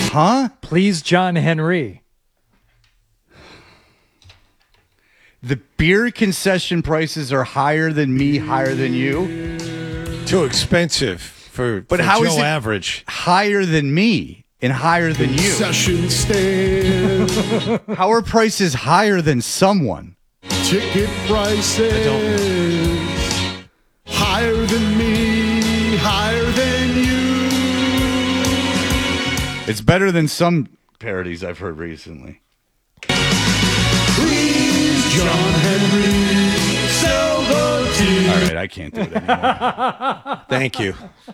Huh? Please, John Henry. The beer concession prices are higher than me, higher than you. Too expensive for how Joe is it average. Higher than me and higher than you? Concession stand. How are prices higher than someone? Ticket prices. Higher than me, higher than you. It's better than some parodies I've heard recently. Please, John Henry, sell the tea. All right, I can't do it anymore. Thank you.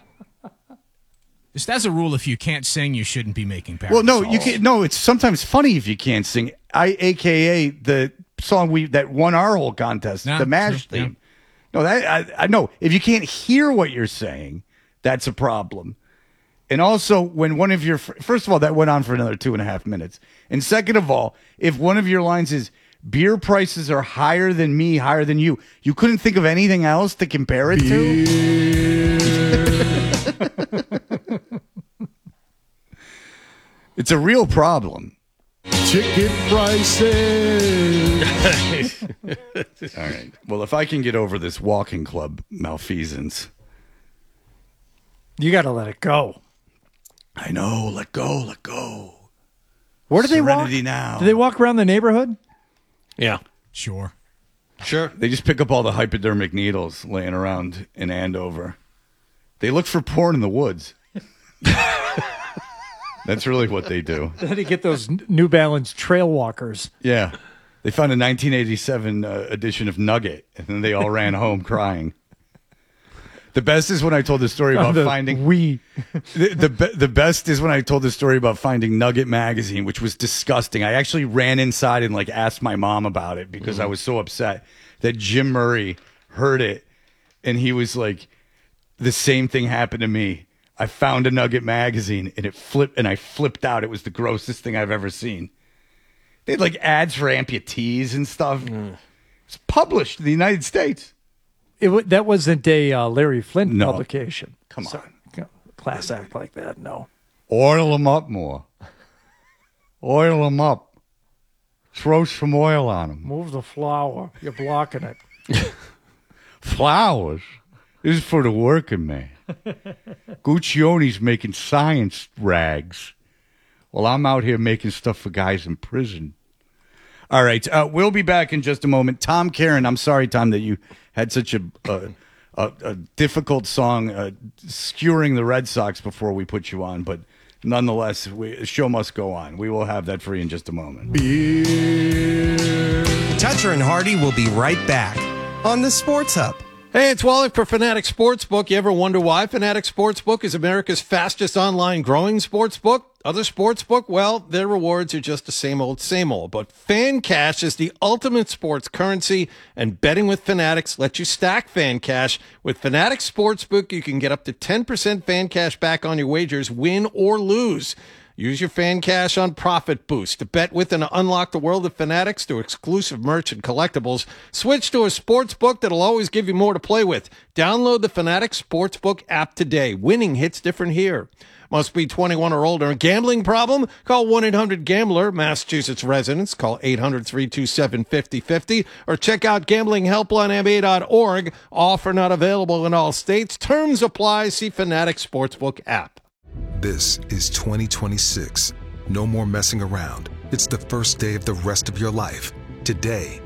Just as a rule, if you can't sing, you shouldn't be making parody Well, no, songs. you can't. No, it's sometimes funny if you can't sing. AKA the song that won our whole contest, No, the MASH true, theme. No, that I know. If you can't hear what you're saying, that's a problem. And also, when one of your first of all, that went on for another 2.5 minutes, and second of all, if one of your lines is beer prices are higher than me, higher than you, you couldn't think of anything else to compare it to. It's a real problem. Ticket prices. All right. Well, if I can get over this walking club malfeasance. You got to let it go. I know. Let go. Let go. Where do they walk? Serenity now. Do they walk around the neighborhood? Yeah. Sure. Sure. They just pick up all the hypodermic needles laying around in Andover. They look for porn in the woods. That's really what they do. Then they get those New Balance trail walkers. Yeah. They found a 1987 edition of Nugget, and then they all ran home crying. The best is when I told the story about finding... The best is when I told the story about finding Nugget magazine, which was disgusting. I actually ran inside and asked my mom about it because I was so upset that Jim Murray heard it, and he was like, the same thing happened to me. I found a Nugget magazine, and I flipped out. It was the grossest thing I've ever seen. They had ads for amputees and stuff. It's published in the United States. That wasn't a Larry Flint No. publication. Come on. Class act like that, no. Oil them up more. Oil them up. Throw some oil on them. Move the flour. You're blocking it. Flowers? This is for the working man. Guccione's making science rags. Well, I'm out here making stuff for guys in prison. All right. We'll be back in just a moment. Tom Caron, I'm sorry, Tom, that you had such a difficult song skewering the Red Sox before we put you on. But nonetheless, the show must go on. We will have that for you in just a moment. Toucher and Hardy will be right back on the Sports Hub. Hey, it's Wally for Fanatic Sportsbook. You ever wonder why Fanatic Sportsbook is America's fastest online growing sportsbook? Other sportsbook, well, their rewards are just the same old, same old. But Fan Cash is the ultimate sports currency, and betting with Fanatics lets you stack Fan Cash. With Fanatic Sportsbook, you can get up to 10% Fan Cash back on your wagers, win or lose. Use your Fan Cash on Profit Boost to bet with and unlock the world of Fanatics through exclusive merch and collectibles. Switch to a sports book that'll always give you more to play with. Download the Fanatics Sportsbook app today. Winning hits different here. Must be 21 or older. Gambling problem? Call 1-800-GAMBLER. Massachusetts residents, call 800-327-5050. Or check out gamblinghelplinema.org. Offer not available in all states. Terms apply. See Fanatics Sportsbook app. This is 2026. No more messing around. It's the first day of the rest of your life. Today